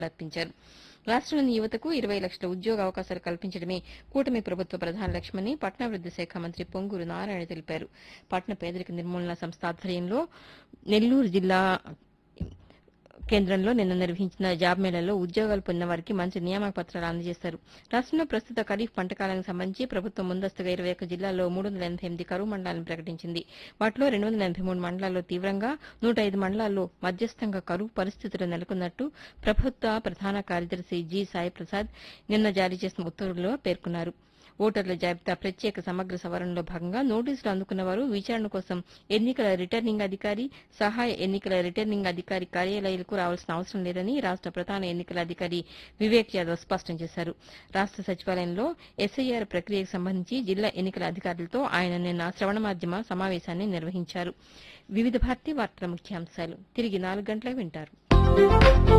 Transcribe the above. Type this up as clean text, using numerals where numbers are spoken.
అర్పించారు. రాష్ట్రంలోని యువతకు 20 లక్షల ఉద్యోగ అవకాశాలు కల్పించడమే కూటమి ప్రభుత్వ ప్రధాన లక్ష్యమని పట్టణాభివృద్ది శాఖ మంత్రి పొంగూరు నారాయణ తెలిపారు. పట్టణ పేదరిక నిర్మూలన సంస్థ ఆధ్వర్యంలో నెల్లూరు జిల్లా కేంద్రంలో నిన్న నిర్వహించిన జాబ్ మేళాలో ఉద్యోగాలు పొందిన వారికి మంత్రి నియామక పత్రాలు అందజేశారు. రాష్ట్రంలో ప్రస్తుత ఖరీఫ్ పంట కాలానికి సంబంధించి ప్రభుత్వం ముందస్తుగా 21 జిల్లాల్లో 388 కరువు మండలాలను ప్రకటించింది. వాటిలో 283 మండలాల్లో తీవ్రంగా, 105 మండలాల్లో మధ్యస్థంగా కరువు పరిస్థితులు నెలకొన్నట్టు ప్రభుత్వ ప్రధాన కార్యదర్శి జి సాయి ప్రసాద్ నిన్న జారీ చేసిన ఉత్తర్వుల్లో పేర్కొన్నారు. ఓటర్ల జాబితా ప్రత్యేక సమగ్ర సవరణలో భాగంగా నోటీసులు అందుకున్న వారు విచారణ కోసం ఎన్నికల రిటర్నింగ్ అధికారి, సహాయ ఎన్నికల రిటర్నింగ్ అధికారి కార్యాలయాలకు రావాల్సిన అవసరం లేదని రాష్ట ప్రధాన ఎన్నికల అధికారి వివేక్ యాదవ్ స్పష్టం చేశారు. రాష్ట సచివాలయంలో ఎస్ఐఆర్ ప్రక్రియకు సంబంధించి జిల్లా ఎన్నికల అధికారులతో ఆయన నిన్న శ్రవణ మాధ్యమ సమావేశాన్ని నిర్వహించారు. వివిధ భారతి వార్తల ముఖ్యాంశాలు తిరిగి 4 గంటలకు వింటారు.